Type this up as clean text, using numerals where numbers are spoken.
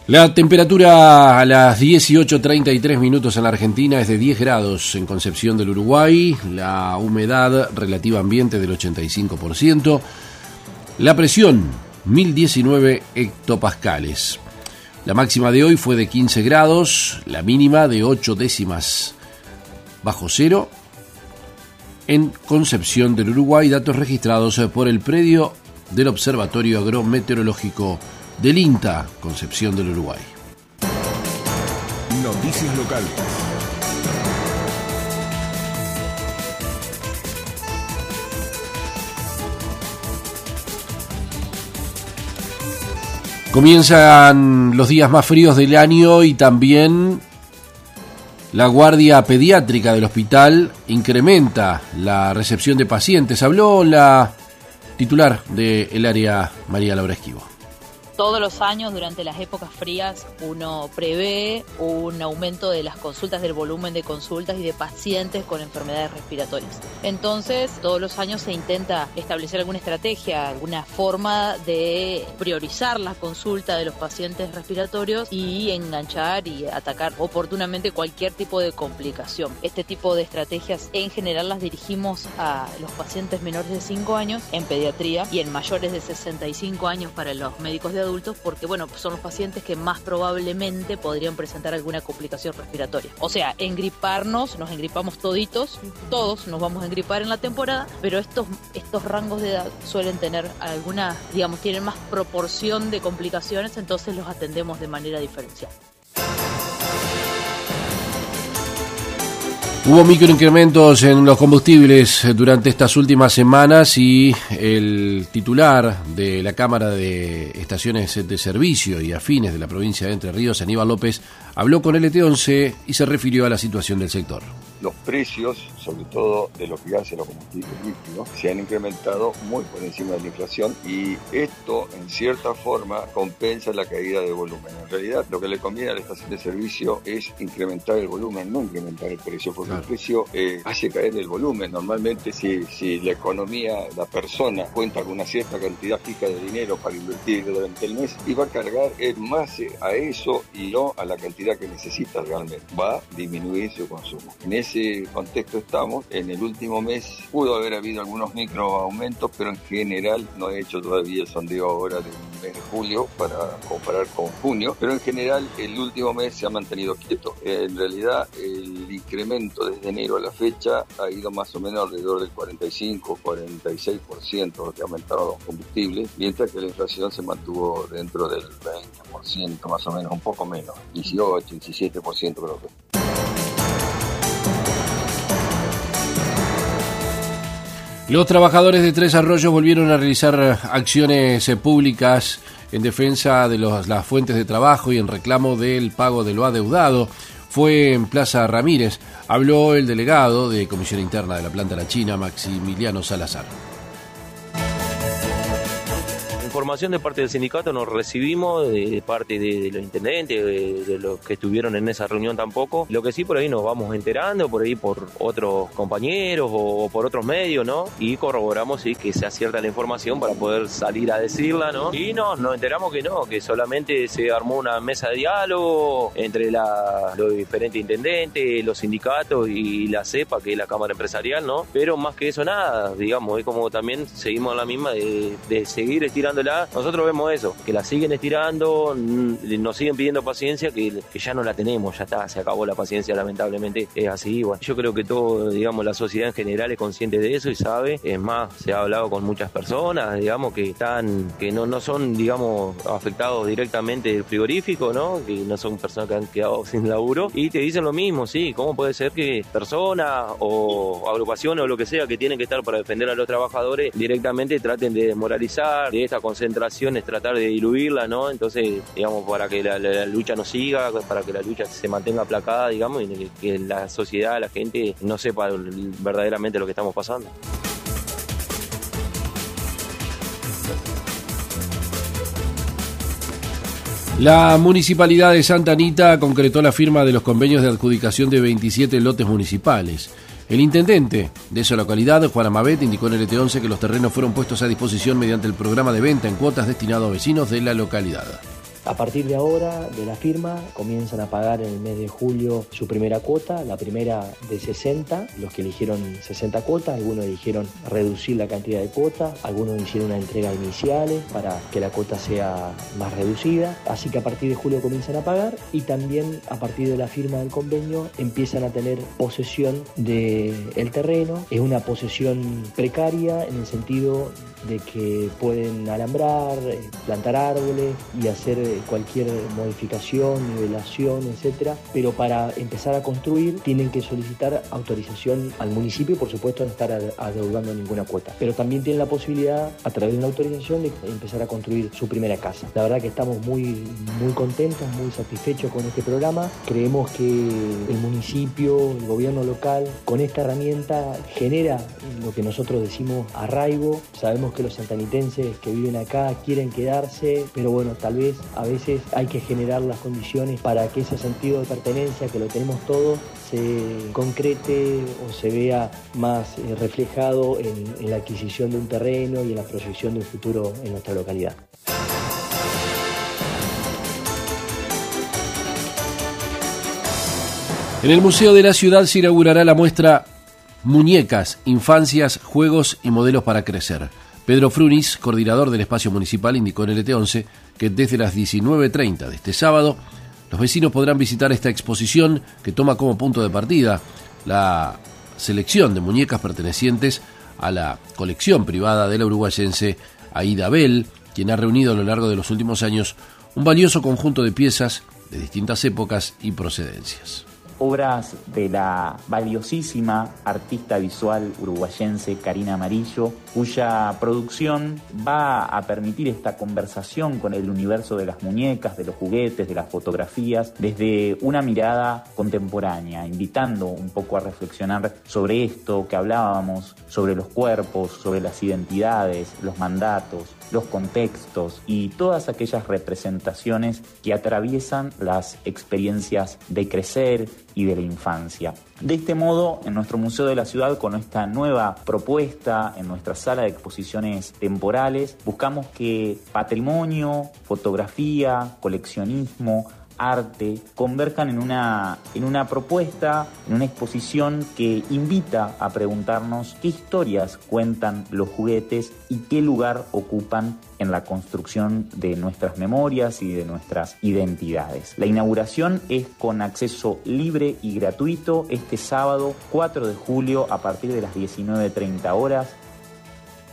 La temperatura a las 18:33 minutos en la Argentina es de 10 grados en Concepción del Uruguay, la humedad relativa ambiente del 85%, la presión 1019 hectopascales. La máxima de hoy fue de 15 grados, la mínima de 8 décimas bajo cero en Concepción del Uruguay, datos registrados por el predio del Observatorio Agrometeorológico del INTA, Concepción del Uruguay. Noticias locales. Comienzan los días más fríos del año y también la guardia pediátrica del hospital incrementa la recepción de pacientes. Habló la titular del área, María Laura Esquivo. Todos los años, durante las épocas frías, uno prevé un aumento de las consultas, del volumen de consultas y de pacientes con enfermedades respiratorias. Entonces, todos los años se intenta establecer alguna estrategia, alguna forma de priorizar la consulta de los pacientes respiratorios y enganchar y atacar oportunamente cualquier tipo de complicación. Este tipo de estrategias en general las dirigimos a los pacientes menores de 5 años en pediatría y en mayores de 65 años para los médicos de adultos, porque son los pacientes que más probablemente podrían presentar alguna complicación respiratoria. O sea, engriparnos, nos engripamos toditos, todos nos vamos a engripar en la temporada, pero estos rangos de edad suelen tener tienen más proporción de complicaciones, entonces los atendemos de manera diferencial. Hubo microincrementos en los combustibles durante estas últimas semanas y el titular de la Cámara de Estaciones de Servicio y Afines de la provincia de Entre Ríos, Aníbal López, habló con LT11 y se refirió a la situación del sector. Los precios, sobre todo de los gases, los combustibles líquidos, se han incrementado muy por encima de la inflación y esto, en cierta forma, compensa la caída de volumen. En realidad, lo que le conviene a la estación de servicio es incrementar el volumen, no incrementar el precio, porque el precio hace caer el volumen. Normalmente, si la economía, la persona cuenta con una cierta cantidad fija de dinero para invertir durante el mes y va a cargar en base a eso y no a la cantidad que necesita realmente, va a disminuir su consumo. En ese contexto estamos. En el último mes pudo haber habido algunos micro aumentos, pero en general no he hecho todavía el sondeo ahora del mes de julio para comparar con junio, pero en general el último mes se ha mantenido quieto. En realidad el incremento desde enero a la fecha ha ido más o menos alrededor del 45-46% lo que ha aumentado los combustibles, mientras que la inflación se mantuvo dentro del 20% más o menos, un poco menos, 18-17% creo que. Los trabajadores de Tres Arroyos volvieron a realizar acciones públicas en defensa de las fuentes de trabajo y en reclamo del pago de lo adeudado. Fue en Plaza Ramírez. Habló el delegado de Comisión Interna de la Planta La China, Maximiliano Salazar. Información de parte del sindicato nos recibimos, de parte de los intendentes, de los que estuvieron en esa reunión tampoco. Lo que sí, por ahí nos vamos enterando, por ahí por otros compañeros o por otros medios, ¿no? Y corroboramos, sí, que sea cierta la información para poder salir a decirla, ¿no? Y nos enteramos que solamente se armó una mesa de diálogo entre los diferentes intendentes, los sindicatos y la CEPA, que es la Cámara Empresarial, ¿no? Pero más que eso nada, digamos, es como también seguimos en la misma de seguir estirando. Nosotros vemos eso, que la siguen estirando, nos siguen pidiendo paciencia, que ya no la tenemos, ya está, se acabó la paciencia, lamentablemente es así. Bueno, yo creo que todo, digamos, la sociedad en general es consciente de eso y sabe. Es más, se ha hablado con muchas personas, digamos, que no son, digamos, afectados directamente del frigorífico, ¿no? Que no son personas que han quedado sin laburo y te dicen lo mismo, sí, ¿cómo puede ser que personas o agrupaciones o lo que sea que tienen que estar para defender a los trabajadores directamente traten de desmoralizar de esta concentraciones, tratar de diluirla, ¿no? Entonces, digamos, para que la lucha no siga, para que la lucha se mantenga aplacada, digamos, y que la sociedad, la gente no sepa verdaderamente lo que estamos pasando. La Municipalidad de Santa Anita concretó la firma de los convenios de adjudicación de 27 lotes municipales. El intendente de esa localidad, Juan Amabet, indicó en el LT11 que los terrenos fueron puestos a disposición mediante el programa de venta en cuotas destinado a vecinos de la localidad. A partir de ahora, de la firma, comienzan a pagar en el mes de julio su primera cuota, la primera de 60, los que eligieron 60 cuotas, algunos eligieron reducir la cantidad de cuotas, algunos hicieron una entrega iniciales para que la cuota sea más reducida, así que a partir de julio comienzan a pagar y también a partir de la firma del convenio empiezan a tener posesión del terreno. Es una posesión precaria en el sentido de que pueden alambrar, plantar árboles y hacer cualquier modificación, nivelación, etcétera, pero para empezar a construir tienen que solicitar autorización al municipio, por supuesto no estar adeudando ninguna cuota, pero también tienen la posibilidad a través de una autorización de empezar a construir su primera casa. La verdad que estamos muy contentos, muy satisfechos con este programa. Creemos que el municipio, el gobierno local, con esta herramienta genera lo que nosotros decimos arraigo. Sabemos que los santanitenses que viven acá quieren quedarse, pero bueno, tal vez a veces hay que generar las condiciones para que ese sentido de pertenencia que lo tenemos todos se concrete o se vea más reflejado en la adquisición de un terreno y en la proyección de un futuro en nuestra localidad. En el Museo de la Ciudad se inaugurará la muestra Muñecas, Infancias, Juegos y Modelos para Crecer. Pedro Frunis, coordinador del espacio municipal, indicó en LT11 que desde las 19:30 de este sábado los vecinos podrán visitar esta exposición que toma como punto de partida la selección de muñecas pertenecientes a la colección privada de la uruguayense Aida Bell, quien ha reunido a lo largo de los últimos años un valioso conjunto de piezas de distintas épocas y procedencias. Obras de la valiosísima artista visual uruguayense Karina Amarillo, cuya producción va a permitir esta conversación con el universo de las muñecas, de los juguetes, de las fotografías, desde una mirada contemporánea, invitando un poco a reflexionar sobre esto que hablábamos, sobre los cuerpos, sobre las identidades, los mandatos, los contextos y todas aquellas representaciones que atraviesan las experiencias de crecer y de la infancia. De este modo, en nuestro Museo de la Ciudad, con esta nueva propuesta en nuestra sala de exposiciones temporales, buscamos que patrimonio, fotografía, coleccionismo, arte, converjan en una propuesta, en una exposición que invita a preguntarnos qué historias cuentan los juguetes y qué lugar ocupan en la construcción de nuestras memorias y de nuestras identidades. La inauguración es con acceso libre y gratuito este sábado 4 de julio a partir de las 19:30 horas